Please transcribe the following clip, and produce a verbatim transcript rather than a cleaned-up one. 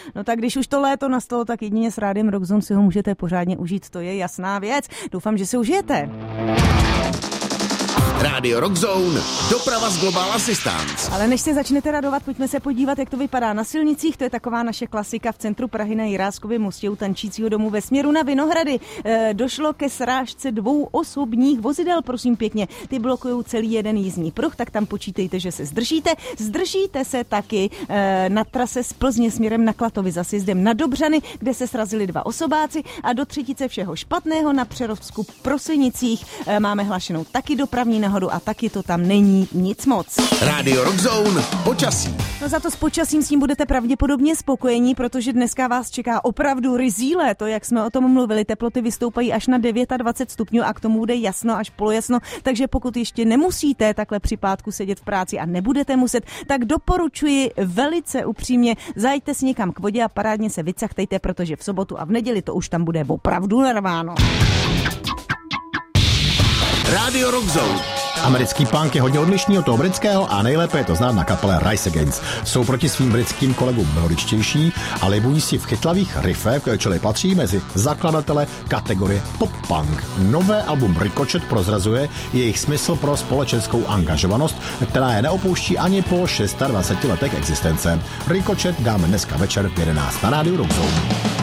No tak když už to léto nastalo, tak jedině s Rádiem Rockzone si ho můžete pořádně užít, to je jasná věc. Doufám, že si užijete. Rádio Rockzone, doprava z Global Assistance. Ale než se začnete radovat, pojďme se podívat, jak to vypadá na silnicích. To je taková naše klasika v centru Prahy na Jiráskově mostě u tančícího domu ve směru na Vinohrady. E, došlo ke srážce dvou osobních vozidel, prosím pěkně. Ty blokují celý jeden jízdní pruh, tak tam počítejte, že se zdržíte. Zdržíte se taky e, na trase z Plzně směrem na Klatovy za sjezdem na Dobřany, kde se srazili dva osobáci a do třetice všeho špatného na Přerovsku Prosenicích e, máme hlašenou taky dopravní nehodu a taky to tam není nic moc. Rádio Rockzone, počasí. No za to s počasím s tím budete pravděpodobně spokojení, protože dneska vás čeká opravdu ryzí léto, jak jsme o tom mluvili. Teploty vystoupají až na dvacet devět stupňů a k tomu bude jasno až polojasno, takže pokud ještě nemusíte takhle při pátku sedět v práci a nebudete muset, tak doporučuji velice upřímně, zajďte si někam k vodě a parádně se vycachtejte, protože v sobotu a v neděli to už tam bude opravdu narváno. Rádio Rockzone. Americký punk je hodně odlišný od toho britského a nejlépe je to znát na kapele Rise Against. Jsou proti svým britským kolegům melodičtější a libují si v chytlavých riffech, čili patří mezi zakladatele kategorie pop-punk. Nové album Ricochet prozrazuje jejich smysl pro společenskou angažovanost, která je neopouští ani po dvaceti šesti letech existence. Ricochet dáme dneska večer v jedenáct na Rádiu Rockzone.